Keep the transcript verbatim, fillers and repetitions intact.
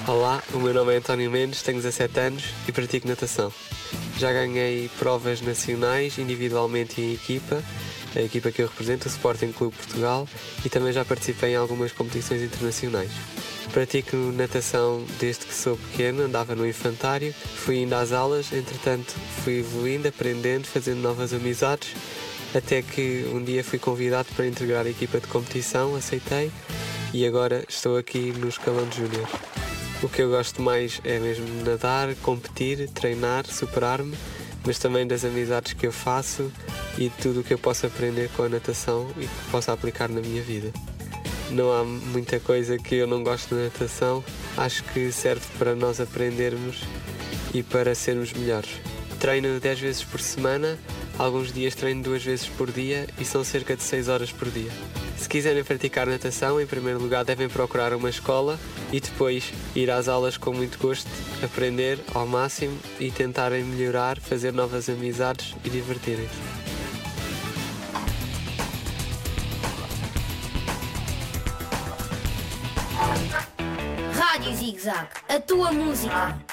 Olá, o meu nome é António Mendes, tenho dezassete anos e pratico natação. Já ganhei provas nacionais, individualmente e em equipa, a equipa que eu represento, o Sporting Clube Portugal, e também já participei em algumas competições internacionais. Pratico natação desde que sou pequeno, andava no infantário, fui indo às aulas, entretanto fui evoluindo, aprendendo, fazendo novas amizades, até que um dia fui convidado para integrar a equipa de competição, aceitei e agora estou aqui no escalão de júnior. O que eu gosto mais é mesmo nadar, competir, treinar, superar-me, mas também das amizades que eu faço e de tudo o que eu posso aprender com a natação e que possa aplicar na minha vida. Não há muita coisa que eu não gosto na natação, acho que serve para nós aprendermos e para sermos melhores. Treino dez vezes por semana, alguns dias treino duas vezes por dia e são cerca de seis horas por dia. Se quiserem praticar natação, em primeiro lugar devem procurar uma escola e depois ir às aulas com muito gosto, aprender ao máximo e tentarem melhorar, fazer novas amizades e divertirem-se. Rádio Zig Zag, a tua música.